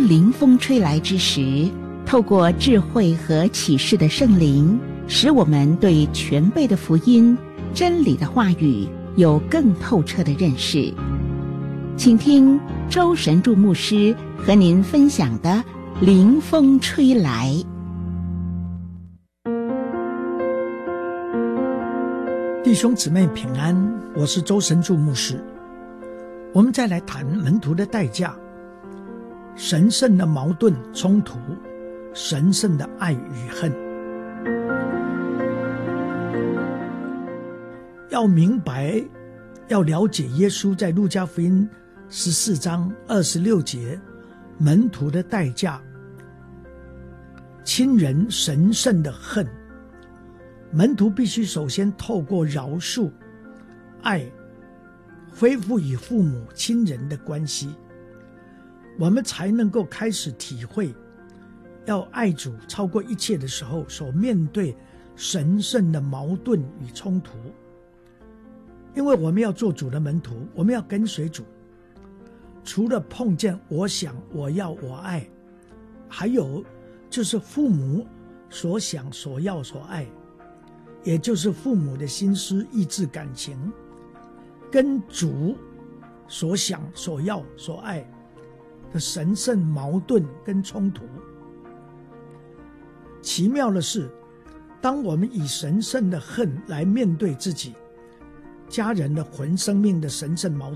当凌风吹来之时，透过智慧和启示的圣灵，使我们对全备的福音、真理的话语有更透彻的认识。请听周神助牧师和您分享的凌风吹来。 弟兄姊妹平安，我是周神助牧师。我们再来谈门徒的代价，神圣的矛盾冲突，神圣的爱与恨。要明白，要了解耶稣在路加福音14章26节门徒的代价，亲人神圣的恨，门徒必须首先透过饶恕、爱，恢复与父母亲人的关系，我们才能够开始体会要爱主超过一切的时候所面对神圣的矛盾与冲突。因为我们要做主的门徒，我们要跟随主，除了碰见我想我要我爱，还有就是父母所想所要所爱，也就是父母的心思意志感情跟主所想所要所爱的神圣矛盾跟冲突。奇妙的是，当我们以神圣的恨来面对自己家人的魂生命的神圣矛